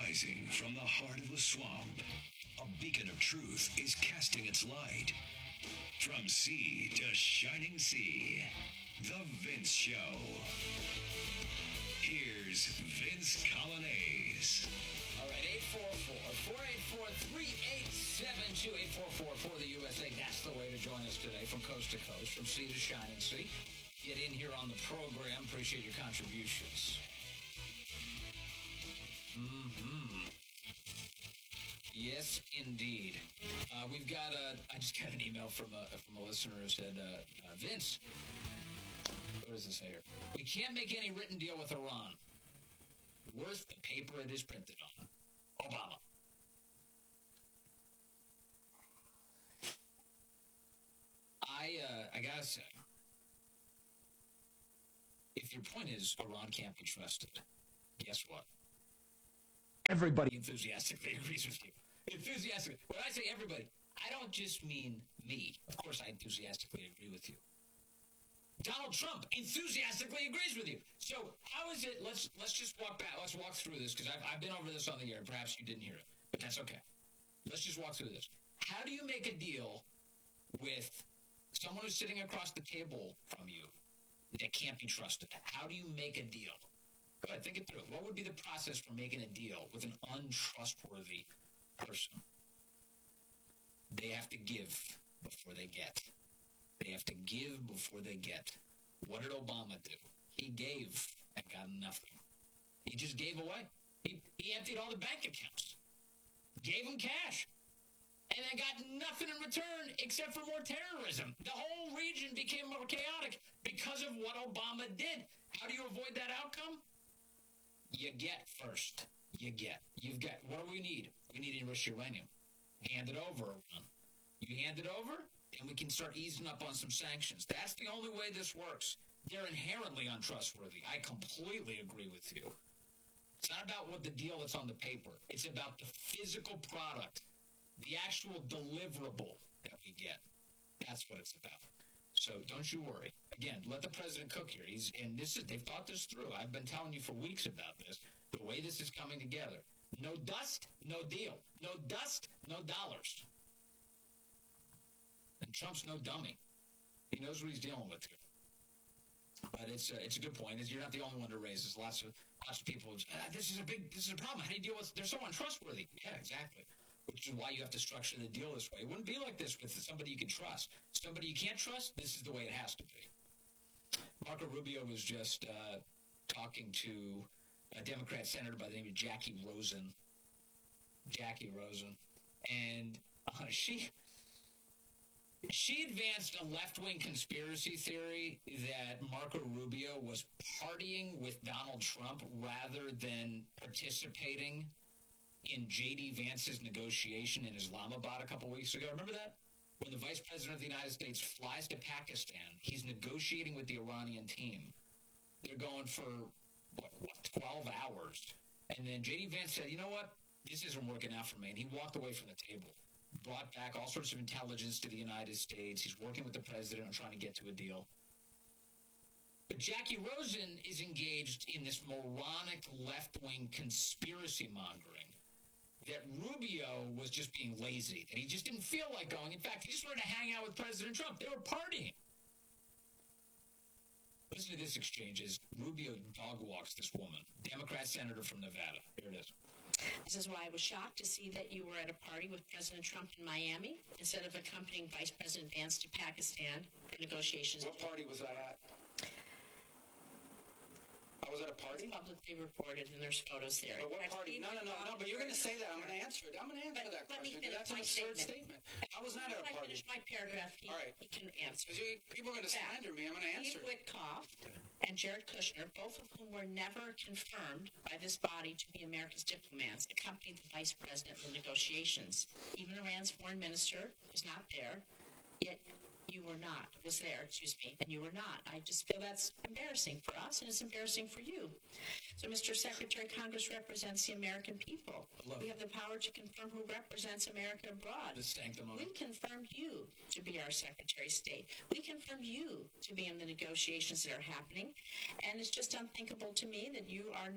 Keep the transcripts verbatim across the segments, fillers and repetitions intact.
Rising from the heart of the swamp, a beacon of truth is casting its light. From sea to shining sea, The Vince Show. Here's Vince Colonnese. All right, eight four four, four eight four, three eight seven two, eight four four for the U S A. That's the way to join us today from coast to coast, from sea to shining sea. Get in here on the program. Appreciate your contributions. Mm-hmm. Yes, indeed. Uh, we've got a, I just got an email from a, from a listener who said, uh, uh, Vince, what does it say here? We can't make any written deal with Iran worth the paper it is printed on. Obama. I, uh, I gotta say, if your point is Iran can't be trusted, guess what? Everybody enthusiastically agrees with you. Enthusiastically. When I say everybody, I don't just mean me. Of course, I enthusiastically agree with you. Donald Trump enthusiastically agrees with you. So how is it? Let's let's just walk back. Let's walk through this because I've I've been over this on the air. Perhaps you didn't hear it, but that's okay. Let's just walk through this. How do you make a deal with someone who's sitting across the table from you that can't be trusted? How do you make a deal? Go ahead, think it through. What would be the process for making a deal with an untrustworthy person? They have to give before they get. They have to give before they get. What did Obama do? He gave and got nothing. He just gave away. He, he emptied all the bank accounts. Gave them cash. And then got nothing in return except for more terrorism. The whole region became more chaotic because of what Obama did. How do you avoid that outcome? You get first. You get. You've got, what do we need? We need enriched uranium. Hand it over. You hand it over, and we can start easing up on some sanctions. That's the only way this works. They're inherently untrustworthy. I completely agree with you. It's not about what the deal that's on the paper. It's about the physical product, the actual deliverable that we get. That's what it's about. So don't you worry. Again, let the president cook here. He's and this is they've thought this through. I've been telling you for weeks about this. The way this is coming together. No dust, no deal. No dust, no dollars. And Trump's no dummy. He knows what he's dealing with here. But it's a, it's a good point. You're not the only one to raise this. Lots of lots of people. Ah, this is a big. This is a problem. How do you deal with? They're so untrustworthy. Yeah, exactly. Which is why you have to structure the deal this way. It wouldn't be like this with somebody you can trust. Somebody you can't trust, this is the way it has to be. Marco Rubio was just uh, talking to a Democrat senator by the name of Jackie Rosen. Jackie Rosen. And uh, she she advanced a left-wing conspiracy theory that Marco Rubio was partying with Donald Trump rather than participating in J D. Vance's negotiation in Islamabad a couple weeks ago. Remember that? When the vice president of the United States flies to Pakistan, he's negotiating with the Iranian team. They're going for, what, what twelve hours. And then J D. Vance said, you know what? This isn't working out for me. And he walked away from the table. Brought back all sorts of intelligence to the United States. He's working with the president on trying to get to a deal. But Jackie Rosen is engaged in this moronic left-wing conspiracy mongering that Rubio was just being lazy, that he just didn't feel like going. In fact, he just wanted to hang out with President Trump. They were partying. Listen to this exchange as Rubio dog walks this woman, Democrat senator from Nevada. Here it is. This is why I was shocked to see that you were at a party with President Trump in Miami instead of accompanying Vice President Vance to Pakistan for negotiations. What party was that at? I was at a party? It's publicly reported, and there's photos there. But what party? No, no, no, no, but you're going to say that. I'm going to answer it. I'm going to answer but that let question. Me finish That's an my absurd statement. statement. I was not at a When I party. finish my paragraph, he, All right. he can answer. You, people are going to slander me. I'm going to answer Steve it. Witkoff and Jared Kushner, both of whom were never confirmed by this body to be America's diplomats, accompanied the vice president in the negotiations. Even Iran's foreign minister was not there, yet you were not, was there, excuse me, and you were not. I just feel that's embarrassing for us, and it's embarrassing for you. So, Mister Secretary, Congress represents the American people. We have the power to confirm who represents America abroad. The sanctimony. We confirmed you to be our Secretary of State. We confirmed you to be in the negotiations that are happening, and it's just unthinkable to me that you are not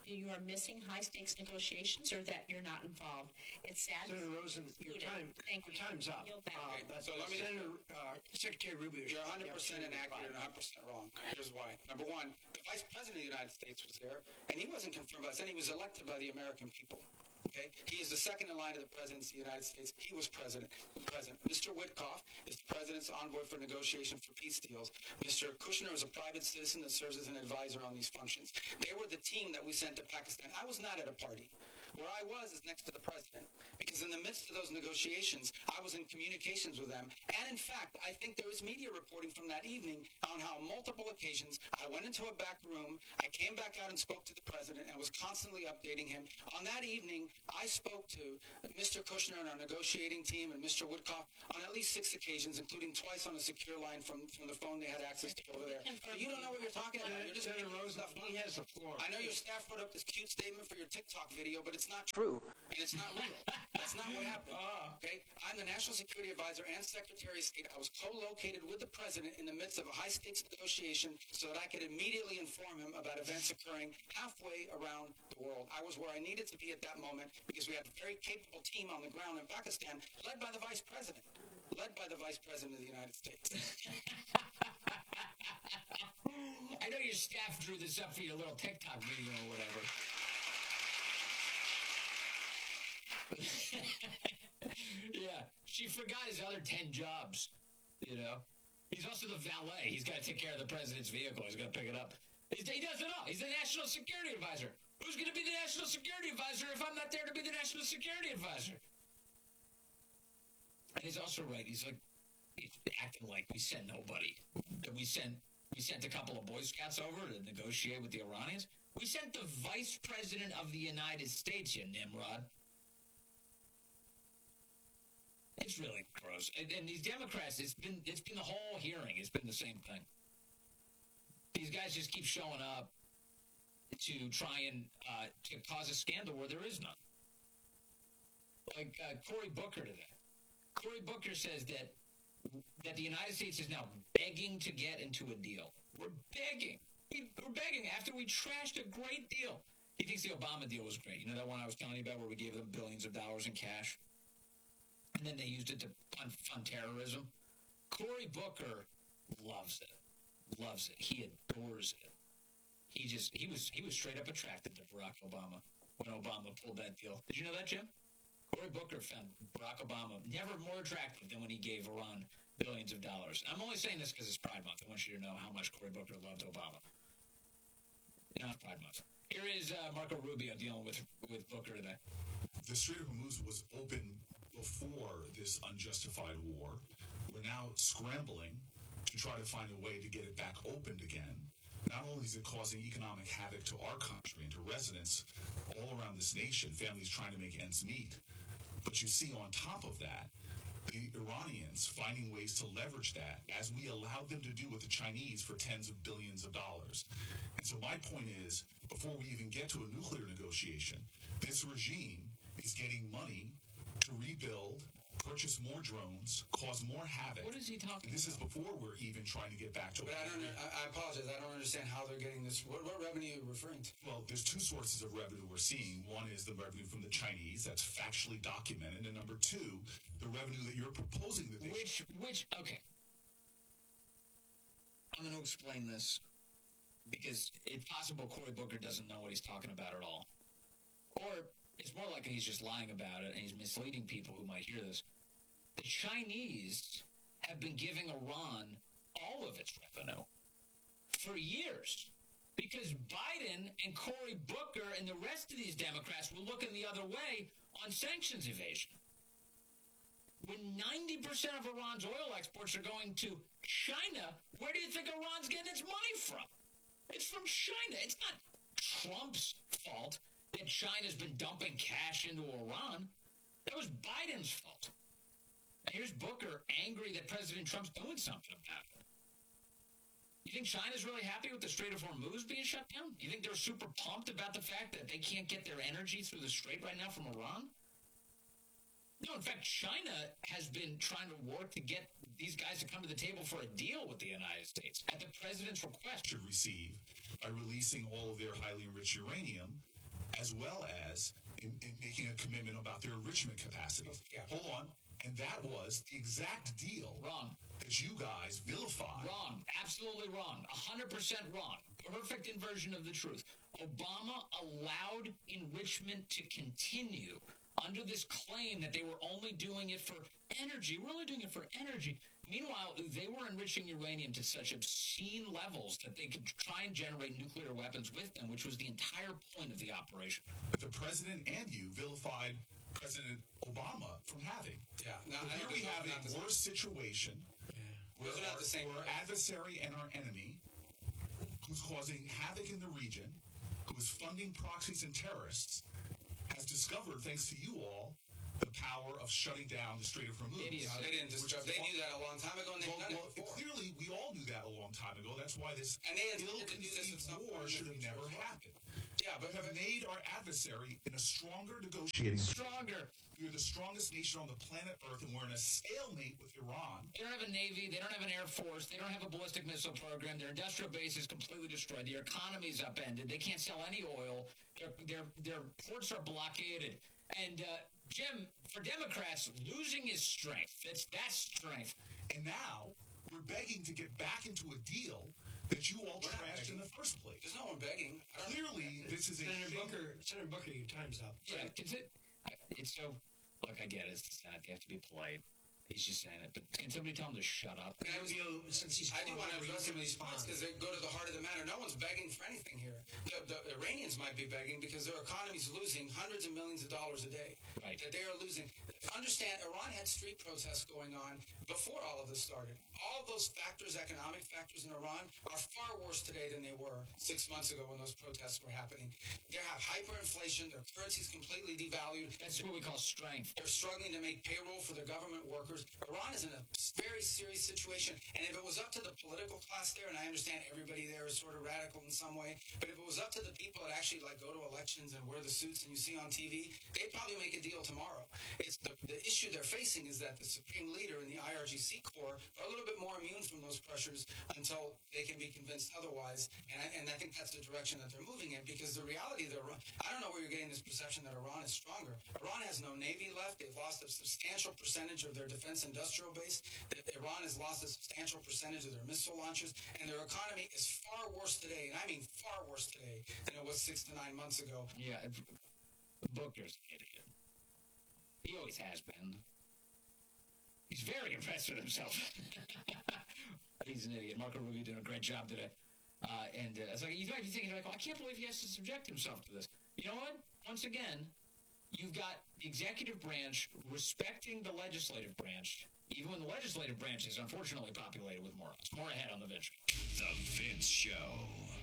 you are missing high-stakes negotiations or that you're not involved. It's sad. Senator Rosen, your Excluded. time, Thank your you. time's up. Yield back. Uh, Okay, so let me- Senator, uh, Secretary Rubio. You're should one hundred percent have inaccurate and opportunity one hundred percent wrong. Here's why. Number one, the Vice President of the United States was there, and he wasn't confirmed by us, and he was elected by the American people. Okay? He is the second in line to the presidency of the United States. He was president. president. Mister Witkoff is the president's envoy for negotiation for peace deals. Mister Kushner is a private citizen that serves as an advisor on these functions. They were the team that we sent to Pakistan. I was not at a party. Where I was is next to the president, because in the midst of those negotiations, I was in communications with them. And in fact, I think there was media reporting from that evening on how on multiple occasions I went into a back room, I came back out and spoke to the president and was constantly updating him. On that evening, I spoke to Mister Kushner and our negotiating team and Mister Woodcock on at least six occasions, including twice on a secure line from, from the phone they had access to over there. So you don't know what you're talking about. You're just Senator making Rosen, stuff up. he has the floor. I know your staff wrote up this cute statement for your TikTok video, but it's not true, and it's not real. That's not what happened. Okay? I'm the National Security Advisor and Secretary of State. I was co-located with the President in the midst of a high-stakes negotiation so that I could immediately inform him about events occurring halfway around the world. I was where I needed to be at that moment because we had a very capable team on the ground in Pakistan, led by the Vice President. Led by the Vice President of the United States. I know your staff drew this up for your little TikTok video or whatever. Yeah, she forgot his other ten jobs, you know. He's also the valet. He's got to take care of the president's vehicle. He's got to pick it up. He's, he does it all. He's the National Security Advisor. Who's going to be the National Security Advisor if I'm not there to be the National Security Advisor? And he's also right. He's like, he's acting like we sent nobody. We sent, we sent a couple of Boy Scouts over to negotiate with the Iranians. We sent the Vice President of the United States, you Nimrod. It's really gross. And, and these Democrats, it's been it's been the whole hearing. It's been the same thing. These guys just keep showing up to try and uh, to cause a scandal where there is none. Like uh, Cory Booker today. Cory Booker says that that the United States is now begging to get into a deal. We're begging. We, we're begging after we trashed a great deal. He thinks the Obama deal was great. You know that one I was telling you about where we gave them billions of dollars in cash? And then they used it to fund, fund terrorism. Cory Booker loves it. Loves it. He adores it. He just, he was he was straight up attracted to Barack Obama when Obama pulled that deal. Did you know that, Jim? Cory Booker found Barack Obama never more attractive than when he gave Iran billions of dollars. I'm only saying this because it's Pride Month. I want you to know how much Cory Booker loved Obama. You know, it's Pride Month. Here is uh, Marco Rubio dealing with, with Booker today. The Strait of Hormuz was open before this unjustified war. We're now scrambling to try to find a way to get it back opened again. Not only is it causing economic havoc to our country and to residents all around this nation, families trying to make ends meet, but you see on top of that, the Iranians finding ways to leverage that as we allowed them to do with the Chinese for tens of billions of dollars. And so my point is, before we even get to a nuclear negotiation, this regime is getting money to rebuild, purchase more drones, cause more havoc. What is he talking And this about? is before we're even trying to get back to But I don't. I, I apologize. I don't understand how they're getting this. What, what revenue are you referring to? Well, there's two sources of revenue we're seeing. One is the revenue from the Chinese, that's factually documented. And number two, the revenue that you're proposing that they Which, which, okay. I'm going to explain this because it's possible Cory Booker doesn't know what he's talking about at all. Or it's more likely he's just lying about it and he's misleading people who might hear this. The Chinese have been giving Iran all of its revenue for years because Biden and Cory Booker and the rest of these Democrats were looking the other way on sanctions evasion. When ninety percent of Iran's oil exports are going to China, where do you think Iran's getting its money from? It's from China. It's not Trump's fault that China's been dumping cash into Iran. That was Biden's fault. And here's Booker angry that President Trump's doing something about it. You think China's really happy with the Strait of Hormuz being shut down? You think they're super pumped about the fact that they can't get their energy through the strait right now from Iran? No, in fact, China has been trying to work to get these guys to come to the table for a deal with the United States at the president's request. should receive by releasing all of their highly enriched uranium as well as in, in making a commitment about their enrichment capacity. Yeah. Hold on. And that was the exact deal Wrong. that you guys vilified. Wrong. Absolutely wrong. one hundred percent wrong. Perfect inversion of the truth. Obama allowed enrichment to continue under this claim that they were only doing it for energy. We're only doing it for energy. Meanwhile, they were enriching uranium to such obscene levels that they could try and generate nuclear weapons with them, which was the entire point of the operation. But the president and you vilified President Obama from having. Yeah. Now, But I here know we those have are not the a worse situation where Those are not our, the same. where our adversary and our enemy, who's causing havoc in the region, who is funding proxies and terrorists, has discovered, thanks to you all, the power of shutting down the Strait of Hormuz. Idiots. No, they didn't Which discover. is They far- knew that a long time ago, and they've Well, done well, it before. clearly, we all knew that a long time ago. That's why this And they intended to do this at ill-conceived some war point in the should have future never as well. happened. Yeah, but We have made our adversary in a stronger negotiating. Stronger. We're the strongest nation on the planet Earth, and we're in a stalemate with Iran. They don't have a Navy. They don't have an Air Force. They don't have a ballistic missile program. Their industrial base is completely destroyed. Their economy's upended. They can't sell any oil. Their their, their ports are blockaded. And, uh, Jim, for Democrats, losing is strength. It's that strength. And now we're begging to get back into a deal that you all We're not trashed in begging. the first place. There's no one begging. I don't Clearly, this is a Senator shame- Booker, Senator Booker, your time's up. Yeah, it's, it, it's so... Look, I get it. It's the Senate. They have to be polite. He's just saying it. But can somebody tell him to shut up? Can I Rubio, since he's I do want to calling, address some of these respond. points because they go to the heart of the matter. No one's begging for anything here. The, the Iranians might be begging because their economy's losing hundreds of millions of dollars a day. Right. That they are losing. Understand, Iran had street protests going on before all of this started. All of those factors, economic factors in Iran, are far worse today than they were six months ago when those protests were happening. They have hyperinflation. Their currency's completely devalued. That's what we call strength. They're struggling to make payroll for their government workers. Iran is in a very serious situation. And if it was up to the political class there, and I understand everybody there is sort of radical in some way, but if it was up to the people that actually like go to elections and wear the suits and you see on T V, they'd probably make a deal tomorrow. It's the, the issue they're facing is that the supreme leader and the I R G C Corps are a little bit more immune from those pressures until they can be convinced otherwise. And I, and I think that's the direction that they're moving in because the reality of Iran, I don't know where you're getting this perception that Iran is stronger. Iran has no navy left. They've lost a substantial percentage of their defense industrial base. Iran has lost a substantial percentage of their missile launchers, and their economy is far worse today, and I mean far worse today than it was six to nine months ago. Yeah, Booker's an idiot. He always has been. He's very impressed with himself. He's an idiot. Marco Rubio doing a great job today. Uh, and uh, it's like, you might be thinking, like, oh, I can't believe he has to subject himself to this. You know what? Once again, you've got the executive branch respecting the legislative branch, even when the legislative branch is unfortunately populated with morons. More ahead on the Vince Show. The Vince Show.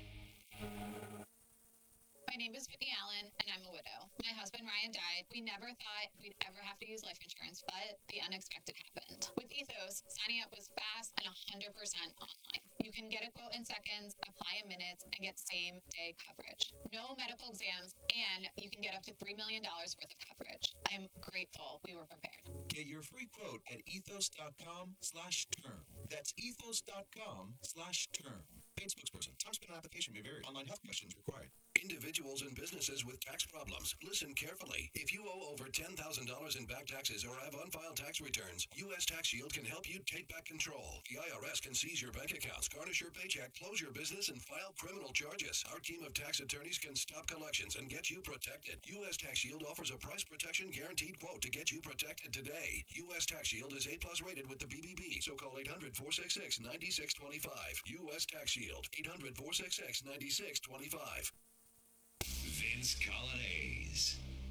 My name is Whitney Allen, and I'm a widow. My husband, Ryan, died. We never thought we'd ever have to use life insurance, but the unexpected happened. With Ethos, signing up was fast and one hundred percent online. You can get a quote in seconds, apply in minutes, and get same-day coverage. No medical exams, and you can get up to three million dollars worth of coverage. I'm grateful we were prepared. Get your free quote at ethos.com slash term. That's ethos.com slash term. Paid spokesperson. Time spent on application may vary. Online health questions required. Individuals and businesses with tax problems, listen carefully. If you owe over ten thousand dollars in back taxes or have unfiled tax returns, U S Tax Shield can help you take back control. The I R S can seize your bank accounts, garnish your paycheck, close your business, and file criminal charges. Our team of tax attorneys can stop collections and get you protected. U S Tax Shield offers a price protection guaranteed quote to get you protected today. U S Tax Shield is A plus rated with the B B B, so call eight hundred, four six six, nine six two five. U S Tax Shield, eight hundred, four six six, nine six two five. Vince Colonnese.